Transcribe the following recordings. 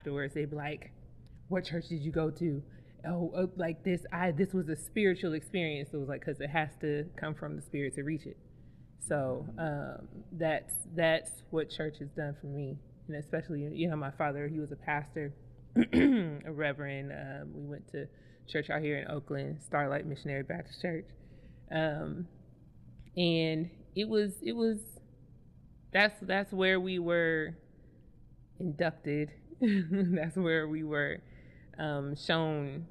afterwards, they'd be like, "What church did you go to?" Oh, like this. This was a spiritual experience. It was like because it has to come from the spirit to reach it. So that's what church has done for me, and especially my father. He was a pastor, a reverend. We went to church out here in Oakland, Starlight Missionary Baptist Church, and it was that's where we were inducted. That's where we were shown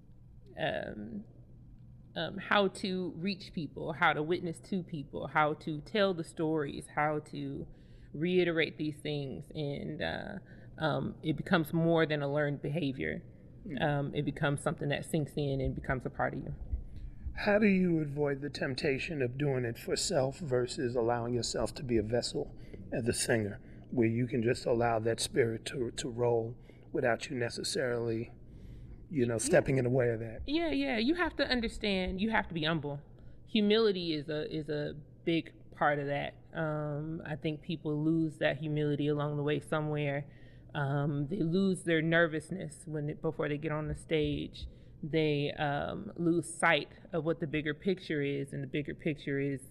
how to reach people, how to witness to people, how to tell the stories, how to reiterate these things, and it becomes more than a learned behavior. It becomes something that sinks in and becomes a part of you. How do you avoid the temptation of doing it for self versus allowing yourself to be a vessel as a singer, where you can just allow that spirit to roll without you necessarily, stepping in the way of that? Yeah. You have to understand. You have to be humble. Humility is a big part of that. I think people lose that humility along the way somewhere. They lose their nervousness before they get on the stage. They lose sight of what the bigger picture is, and the bigger picture is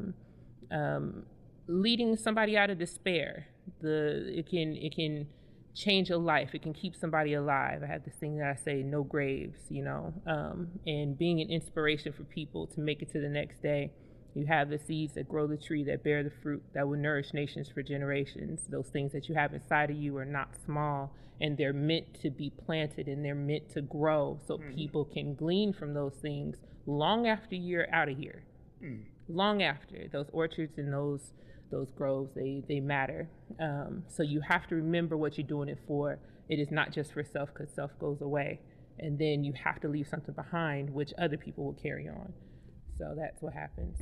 leading somebody out of despair. It can change a life. It can keep somebody alive. I have this thing that I say, no graves, and being an inspiration for people to make it to the next day. You have the seeds that grow the tree, that bear the fruit, that will nourish nations for generations. Those things that you have inside of you are not small, and they're meant to be planted, and they're meant to grow so people can glean from those things long after you're out of here. Long after. Those orchards and those groves, they matter. So you have to remember what you're doing it for. It is not just for self, because self goes away. And then you have to leave something behind, which other people will carry on. So that's what happens.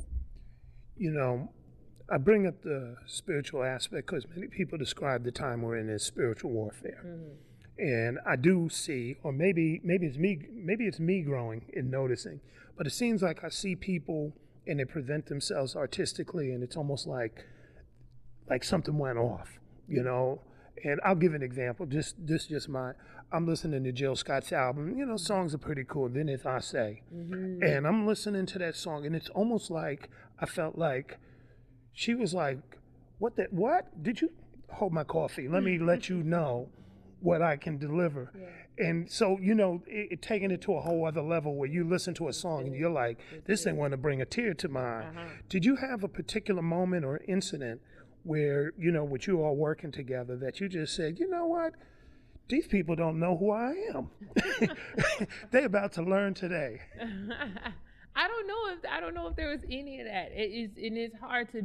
I bring up the spiritual aspect because many people describe the time we're in as spiritual warfare. And I do see, or maybe it's me growing and noticing, but it seems like I see people and they present themselves artistically, and it's almost like something went off, And I'll give an example. I'm listening to Jill Scott's album. Songs are pretty cool. Then it's I Say. And I'm listening to that song, and it's almost like I felt like she was like, what? Did you hold my coffee? Let me let you know what I can deliver. Yeah. And so, it taking it to a whole other level where you listen to a song and you're like, this thing want to bring a tear to my eye. Did you have a particular moment or incident where, with you all working together, that you just said, you know what? These people don't know who I am. They're about to learn today. I don't know if there was any of that. It's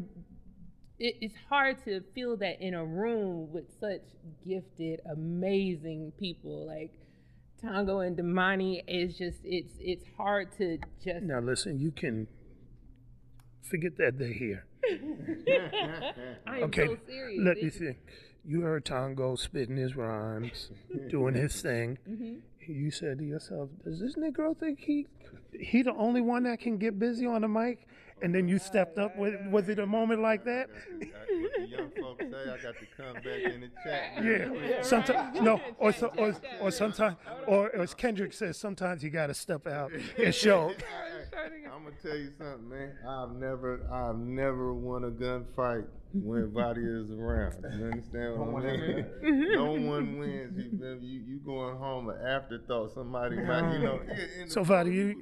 hard to feel that in a room with such gifted, amazing people like Tongo and Damani. It's hard to just. Now listen, you can forget that they're here. I'm okay, so serious. Let me see. You heard Tongo spitting his rhymes, doing his thing. You said to yourself, does this Negro think he the only one that can get busy on the mic? And then you stepped up. Was it a moment like that? What the young folks say, I got to come back in the chat. Yeah. Sometimes, no, or sometimes, or as Kendrick says, sometimes you got to step out and show. I'm gonna tell you something, man. I've never won a gunfight when Vadia is around. You understand what I mean? No one wins. You going home an afterthought. Somebody might, So Vadia,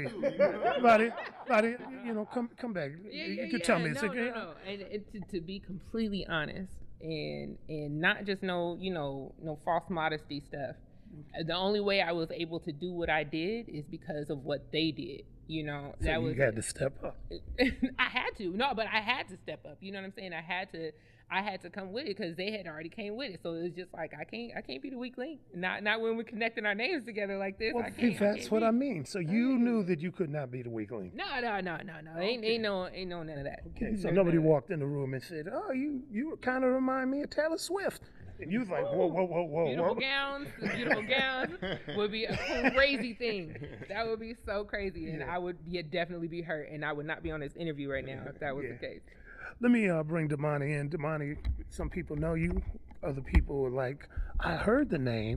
come back. You can tell me. No. And to be completely honest, and not just no false modesty stuff. The only way I was able to do what I did is because of what they did. So you had to step up. I had to. No, but I had to step up. You know what I'm saying? I had to come with it because they had already came with it. So it was just like I can't be the weak link. Not when we're connecting our names together like this. Well, that's what I mean. So you knew that you could not be the weak link. No. Ain't no none of that. Okay. So nobody walked in the room and said, "Oh, you kind of remind me of Taylor Swift." And you was like, whoa. Beautiful gowns would be a crazy thing. That would be so crazy. And I would definitely be hurt. And I would not be on this interview right now if that was the case. Let me bring Damani in. Damani, some people know you other people were like, I heard the name,